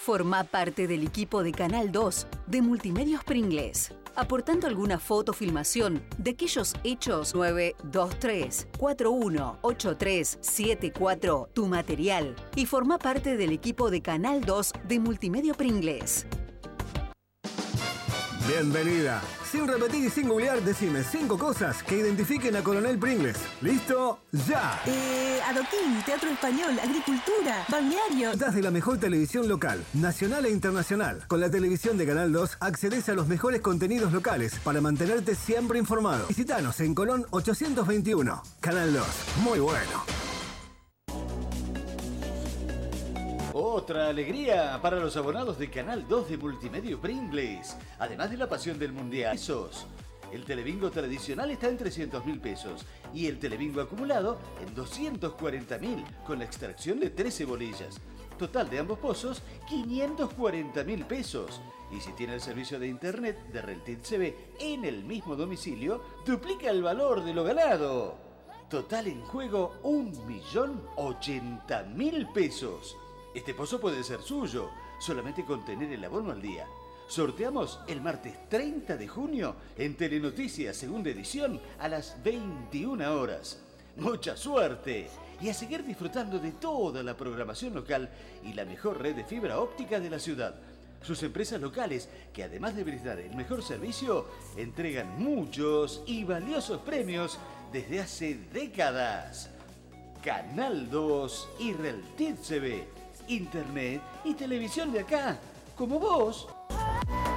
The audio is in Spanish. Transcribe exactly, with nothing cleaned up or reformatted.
Formá parte del equipo de Canal dos de Multimedios Pringles. Aportando alguna foto o filmación de aquellos hechos nueve dos tres, cuatro uno ocho tres siete cuatro, tu material, y formá parte del equipo de Canal dos de Multimedio Pringles. Bienvenida. Sin repetir y sin googlear, decime cinco cosas que identifiquen a Coronel Pringles. ¿Listo? ¡Ya! Eh, adoquín, teatro español, agricultura, balneario. Estás de la mejor televisión local, nacional e internacional. Con la televisión de Canal dos accedes a los mejores contenidos locales para mantenerte siempre informado. Visítanos en Colón ochocientos veintiuno. Canal dos. Muy bueno. Otra alegría para los abonados de Canal dos de Multimedio Pringles. Además de la pasión del mundial. Pesos. El telebingo tradicional está en trescientos mil pesos y el telebingo acumulado en doscientos cuarenta mil con la extracción de trece bolillas. Total de ambos pozos, quinientos cuarenta mil pesos. Y si tiene el servicio de internet de Reltit C V en el mismo domicilio, duplica el valor de lo ganado. Total en juego, un millón ochenta mil pesos. Este pozo puede ser suyo, solamente con tener el abono al día. Sorteamos el martes treinta de junio en Telenoticias, segunda edición, a las veintiuna horas. ¡Mucha suerte! Y a seguir disfrutando de toda la programación local y la mejor red de fibra óptica de la ciudad. Sus empresas locales, que además de brindar el mejor servicio, entregan muchos y valiosos premios desde hace décadas. Canal dos y Reltit C V. Internet y televisión de acá, como vos.